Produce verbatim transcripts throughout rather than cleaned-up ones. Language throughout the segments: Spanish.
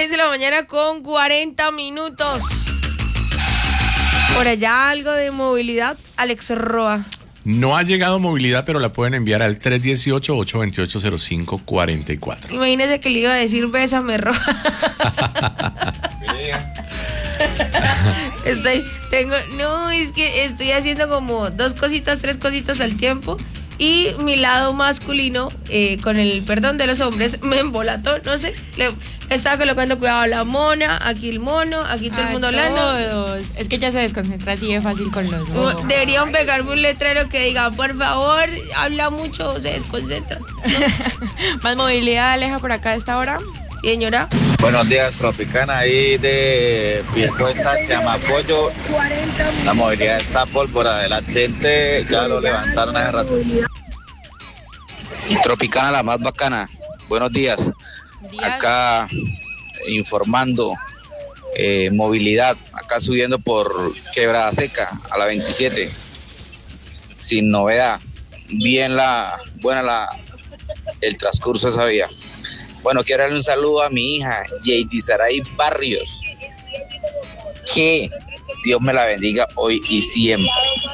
seis de la mañana con cuarenta minutos. Por allá algo de movilidad, Alex Roa. No ha llegado movilidad, pero la pueden enviar al tres uno ocho, ocho dos ocho, cero cinco cuatro cuatro. Imagínese que le iba a decir bésame, Roa. Estoy, tengo, no, es que estoy haciendo como dos cositas, tres cositas al tiempo. Y mi lado masculino, eh, con el perdón de los hombres, me embolató, no sé. Le, estaba colocando cuidado a la mona, aquí el mono, aquí todo el mundo hablando. Todos. Es que ya se desconcentra así de fácil con los dos. Deberían pegarme un letrero que diga, por favor, habla mucho, se desconcentra. Más movilidad, Aleja, por acá a esta hora. Señora. Buenos días, Tropicana, ahí de Piedecuesta, se llama Pollo. La movilidad está pólvora, el accidente ya lo levantaron hace rato. Tropicana, la más bacana. Buenos días. días. Acá informando eh, movilidad, acá subiendo por Quebrada Seca a la veintisiete, sin novedad. Bien la, buena la, el transcurso de esa vía. Bueno, quiero darle un saludo a mi hija, Jady Saray Barrios. Que Dios me la bendiga hoy y siempre.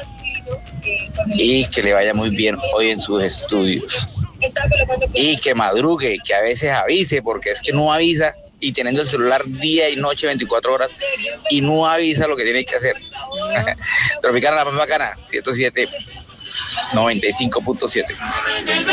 Y que le vaya muy bien hoy en sus estudios. Y que madrugue, que a veces avise, porque es que no avisa, y teniendo el celular día y noche, veinticuatro horas, y no avisa lo que tiene que hacer. Tropicana, la más bacana, ciento siete, noventa y cinco punto siete.